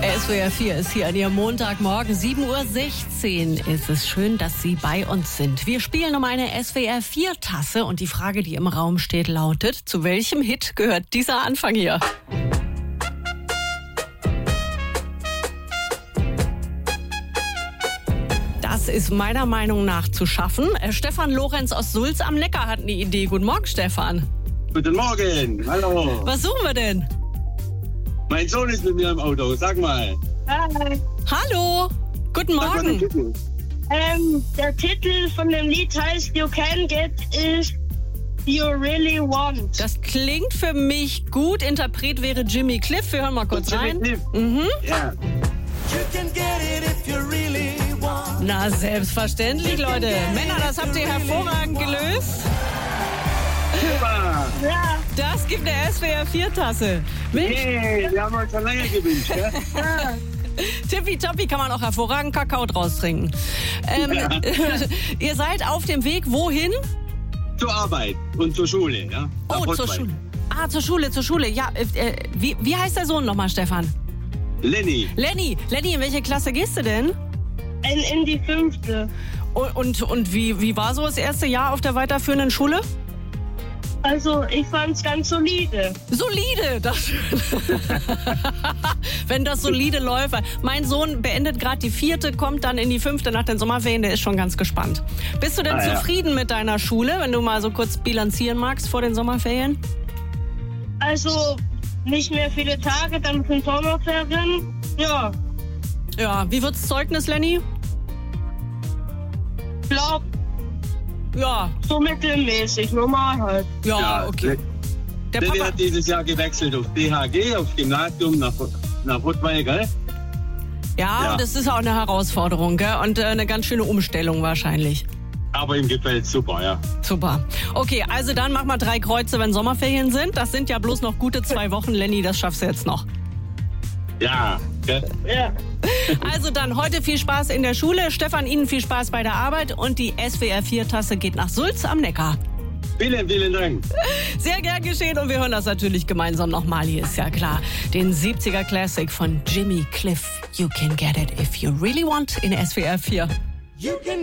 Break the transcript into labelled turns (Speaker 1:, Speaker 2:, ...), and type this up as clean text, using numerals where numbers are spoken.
Speaker 1: SWR 4 ist hier an Ihrem Montagmorgen. 7:16 Uhr ist es. Schön, dass Sie bei uns sind. Wir spielen um eine SWR 4 Tasse und die Frage, die im Raum steht, lautet: Zu welchem Hit gehört dieser Anfang hier? Das ist meiner Meinung nach zu schaffen. Stefan Lorenz aus Sulz am Neckar hat eine Idee. Guten Morgen, Stefan.
Speaker 2: Guten Morgen, hallo.
Speaker 1: Was suchen wir denn?
Speaker 2: Mein Sohn ist mit mir im Auto, sag mal.
Speaker 3: Hi.
Speaker 1: Hallo, guten
Speaker 2: Sag mal den
Speaker 1: Morgen.
Speaker 2: Titel.
Speaker 3: Der Titel von dem Lied heißt You Can Get If You Really Want.
Speaker 1: Das klingt für mich gut. Interpret wäre Jimmy Cliff. Wir hören mal kurz rein.
Speaker 2: Ja.
Speaker 1: Na, selbstverständlich, Leute. Männer, das habt ihr hervorragend gelöst.
Speaker 2: Super.
Speaker 3: Ja,
Speaker 1: Das gibt eine SWR 4 Tasse. Mensch,
Speaker 2: Hey, wir haben uns schon lange gewünscht, gell?
Speaker 1: tippitoppi, kann man auch hervorragend Kakao draus trinken. Ihr seid auf dem Weg wohin?
Speaker 2: Zur Arbeit und zur Schule, ja. Nach
Speaker 1: Zur
Speaker 2: Rottweil.
Speaker 1: Schule. Ah, zur Schule. Ja, wie heißt der Sohn nochmal, Stefan?
Speaker 2: Lenny,
Speaker 1: Lenny, in welche Klasse gehst du denn?
Speaker 3: in die 5.
Speaker 1: Und wie war so das erste Jahr auf der weiterführenden Schule?
Speaker 3: Also ich fand's ganz solide.
Speaker 1: Solide, das wenn das solide läuft. Mein Sohn beendet gerade die 4., kommt dann in die 5. nach den Sommerferien, der ist schon ganz gespannt. Bist du denn
Speaker 2: ja.
Speaker 1: zufrieden mit deiner Schule, wenn du mal so kurz bilanzieren magst vor den Sommerferien?
Speaker 3: Also nicht mehr viele Tage, dann sind Sommerferien. Ja,
Speaker 1: Ja, wie wird's Zeugnis, Lenny?
Speaker 3: glaub
Speaker 1: Ja,
Speaker 3: so mittelmäßig, normal halt.
Speaker 1: ja, okay. Der
Speaker 2: Lenny
Speaker 1: Papa,
Speaker 2: hat dieses Jahr gewechselt auf DHG, auf Gymnasium nach Rottweil, gell?
Speaker 1: ja,
Speaker 2: Ja.
Speaker 1: und das ist auch eine Herausforderung, gell? Und eine ganz schöne Umstellung wahrscheinlich.
Speaker 2: Aber ihm gefällt's super, ja.
Speaker 1: Super. Okay, also dann mach mal 3 Kreuze, wenn Sommerferien sind. Das sind ja bloß noch gute 2 Wochen, Lenny, das schaffst du jetzt noch.
Speaker 2: Ja, gell?
Speaker 3: Ja.
Speaker 1: Also dann heute viel Spaß in der Schule. Stefan, Ihnen viel Spaß bei der Arbeit. Und die SWR 4 Tasse geht nach Sulz am Neckar.
Speaker 2: Vielen, vielen Dank.
Speaker 1: Sehr gern geschehen und wir hören das natürlich gemeinsam nochmal. Hier ist ja klar, den 70er Classic von Jimmy Cliff. You can get it if you really want in SWR 4.
Speaker 4: You can